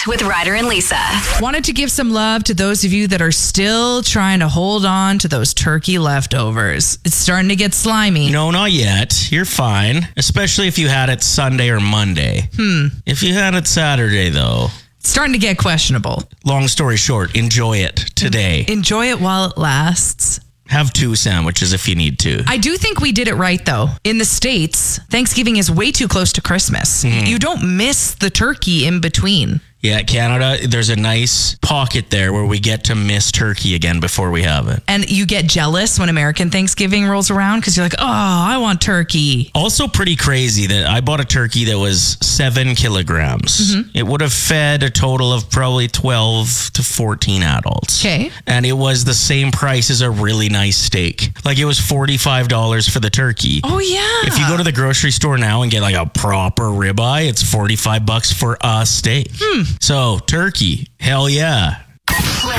with Ryder and Lisa. Wanted to give some love to those of you that are still trying to hold on to those turkey leftovers. It's starting to get slimy. No, not yet. You're fine. Especially if you had it Sunday or Monday. If you had it Saturday, though. It's starting to get questionable. Long story short, enjoy it today. Enjoy it while it lasts. Have 2 sandwiches if you need to. I do think we did it right, though. In the States, Thanksgiving is way too close to Christmas. You don't miss the turkey in between. Yeah, Canada, there's a nice pocket there where we get to miss turkey again before we have it. And you get jealous when American Thanksgiving rolls around because you're like, oh, I want turkey. Also pretty crazy that I bought a turkey that was 7 kilograms. It would have fed a total of probably 12 to 14 adults. Okay. And it was the same price as a really nice steak. Like, it was $45 for the turkey. Oh, yeah. If you go to the grocery store now and get like a proper ribeye, it's $45 for a steak. So, turkey, hell yeah.